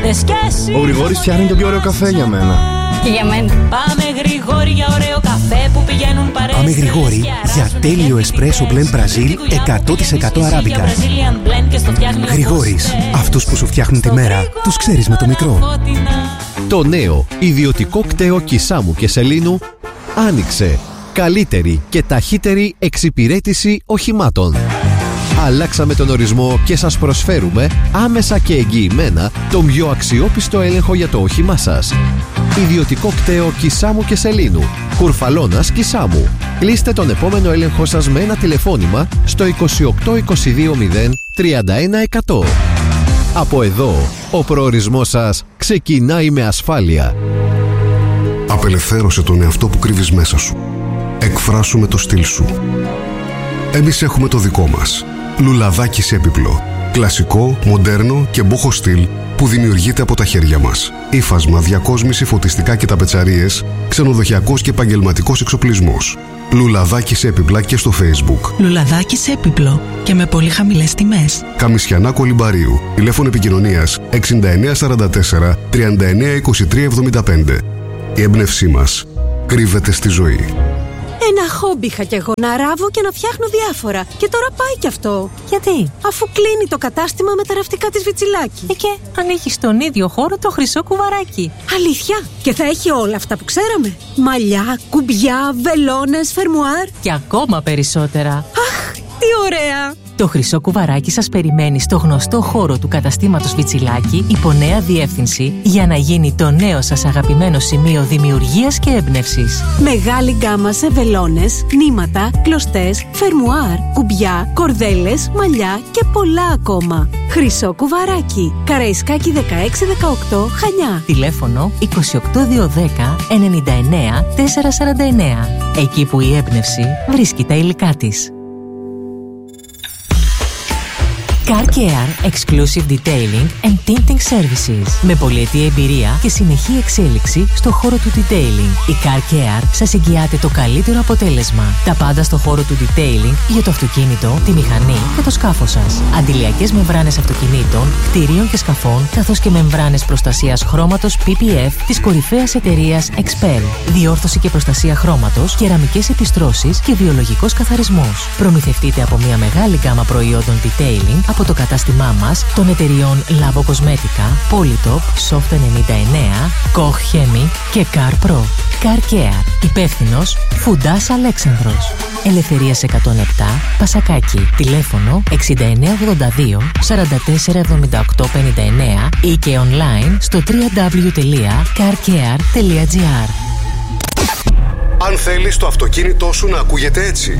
είδες κι εσύ. Ο Γρηγόρης φτιάχνει τον πιο ωραίο καφέ για μένα. Και για μένα. Πάμε Γρηγόρη για ωραίο καφέ που πηγαίνουν παρέες. Πάμε Γρηγόρη για τέλειο εσπρέσο blend Brazil 100% αράμπικα. Γρηγόρης, αυτούς που σου φτιάχνουν τη μέρα, τους ξέρεις με το μικρό. Το νέο ιδιωτικό κτέο Κισάμου και Σελήνου άνοιξε. Καλύτερη και ταχύτερη εξυπηρέτηση οχημάτων. Αλλάξαμε τον ορισμό και σας προσφέρουμε άμεσα και εγγυημένα τον πιο αξιόπιστο έλεγχο για το όχημά σας. Ιδιωτικό κτέο Κισάμου και Σελήνου, Κουρφαλώνας Κισάμου. Κλείστε τον επόμενο έλεγχό σας με ένα τηλεφώνημα στο 2822 0 31 100. Από εδώ, ο προορισμός σας ξεκινάει με ασφάλεια. Απελευθέρωσε τον εαυτό που κρύβεις μέσα σου. Εκφράσου με το στυλ σου. Εμείς έχουμε το δικό μας. Λουλαδάκι σε έπιπλο. Κλασικό, μοντέρνο και μπόχο στυλ που δημιουργείται από τα χέρια μας. Ύφασμα, διακόσμηση, φωτιστικά και ταπετσαρίες, ξενοδοχειακός και επαγγελματικός εξοπλισμός. Λουλαδάκι σε έπιπλα και στο Facebook. Λουλαδάκι σε έπιπλο και με πολύ χαμηλές τιμές. Καμισιανά Κολυμπαρίου. Τηλέφωνο επικοινωνίας 6944 392375. Η έμπνευσή μας κρύβεται στη ζωή. Ένα χόμπι είχα κι εγώ, να ράβω και να φτιάχνω διάφορα. Και τώρα πάει κι αυτό. Γιατί? Αφού κλείνει το κατάστημα με τα ραφτικά της Βιτσιλάκη. Και ανοίγει στον ίδιο χώρο το χρυσό κουβαράκι. Αλήθεια? Και θα έχει όλα αυτά που ξέραμε. Μαλλιά, κουμπιά, βελόνες, φερμουάρ. Και ακόμα περισσότερα. Αχ, τι ωραία! Το χρυσό κουβαράκι σας περιμένει στο γνωστό χώρο του καταστήματος Βιτσιλάκη υπό νέα διεύθυνση για να γίνει το νέο σας αγαπημένο σημείο δημιουργίας και έμπνευσης. Μεγάλη γκάμα σε βελόνες, νήματα, κλωστές, φερμουάρ, κουμπιά, κορδέλες, μαλλιά και πολλά ακόμα. Χρυσό κουβαράκι. Καραϊσκάκη 1618 Χανιά. Τηλέφωνο 28210 99 449. Εκεί που η έμπνευση βρίσκει τα υλικά της. Car Care Exclusive Detailing and Tinting Services. Με πολυετή εμπειρία και συνεχή εξέλιξη στο χώρο του detailing. Η Car Care σας εγγυάται το καλύτερο αποτέλεσμα. Τα πάντα στο χώρο του detailing για το αυτοκίνητο, τη μηχανή και το σκάφος σας. Αντιλιακές μεμβράνες αυτοκινήτων, κτηρίων και σκαφών, καθώς και μεμβράνες προστασίας χρώματος PPF της κορυφαίας εταιρείας Expel. Διόρθωση και προστασία χρώματος, κεραμικές επιστρώσεις και βιολογικός καθαρισμός. Προμηθευτείτε από μια μεγάλη γκάμα προϊόντων detailing από το κατάστημά μας των εταιριών Labo Cosmetica, Polytop, Soft 99, Koch Chemic και Car Pro. Car Care. Υπεύθυνος Φουντάς Αλέξανδρος. Ελευθερίας 107, Πασακάκι. Τηλέφωνο 6982 44 78 59 ή και online στο www.carcare.gr. Αν θέλεις το αυτοκίνητό σου να ακούγεται έτσι,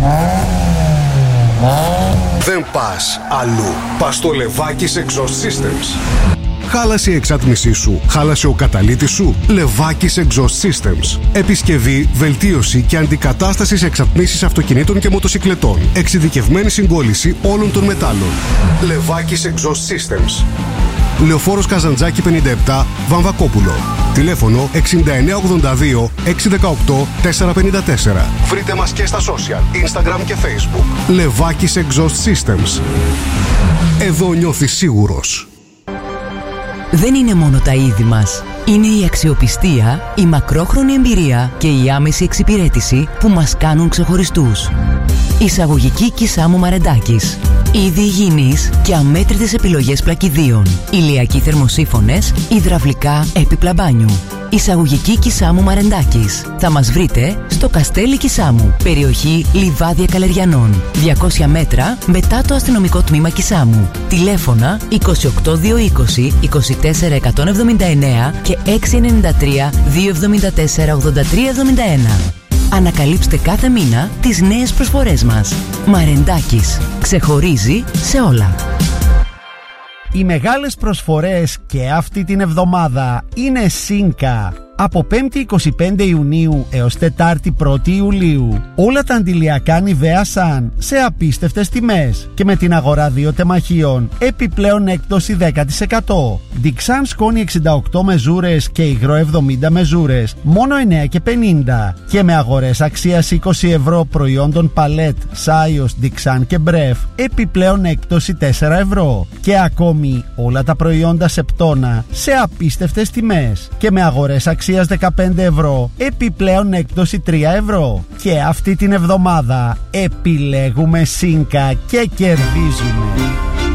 δεν πας αλλού. Πας στο Λεβάκης Exhaust Systems. Χάλασε η εξάτμισή σου, χάλασε ο καταλύτης σου. Λεβάκης Exhaust Systems. Επισκευή, βελτίωση και αντικατάσταση εξατμίσεις αυτοκινήτων και μοτοσικλετών. Εξειδικευμένη συγκόλληση όλων των μετάλλων. Λεβάκης Exhaust Systems. Λεωφόρος Καζαντζάκη 57, Βαμβακόπουλο. Τηλέφωνο 6982 618 454. Βρείτε μας και στα social, Instagram και Facebook. Λεβάκης Exhaust Systems. Εδώ νιώθεις σίγουρος. Δεν είναι μόνο τα είδη μας. Είναι η αξιοπιστία, η μακρόχρονη εμπειρία και η άμεση εξυπηρέτηση που μας κάνουν ξεχωριστούς. Εισαγωγική Κισάμου Μαρεντάκης. Είδη υγιεινής και αμέτρητες επιλογές πλακιδίων. Ηλιακοί θερμοσύφωνες, υδραυλικά έπιπλα μπάνιου. Εισαγωγική Κισάμου Μαρεντάκης. Θα μας βρείτε στο Καστέλι Κισάμου, περιοχή Λιβάδια Καλεριανών, 200 μέτρα μετά το αστυνομικό τμήμα Κισάμου. Τηλέφωνα 28220 24 179 και 693 274 8371. Ανακαλύψτε κάθε μήνα τις νέες προσφορές μας. Μαρεντάκης. Ξεχωρίζει σε όλα. Οι μεγάλες προσφορές και αυτή την εβδομάδα είναι Σίνκα. Από 5η 25 Ιουνίου έως 4η 1η Ιουλίου. Όλα τα αντιλιακά Nivea Sun σε απίστευτες τιμές και με την αγορά 2 τεμαχίων επιπλέον έκπτωση 10%. Dixan σκόνη 68 μεζούρες και υγρό 70 μεζούρες μόνο 9,50 και με αγορές αξίας 20 ευρώ προϊόντων Palette, Saios, Dixan και Bref επιπλέον έκπτωση 4 ευρώ και ακόμη όλα τα προϊόντα Septona σε απίστευτες τιμές και με αγορές αξίας 15 ευρώ επιπλέον έκπτωση 3 ευρώ. Και αυτή την εβδομάδα επιλέγουμε Σίνκα και κερδίζουμε.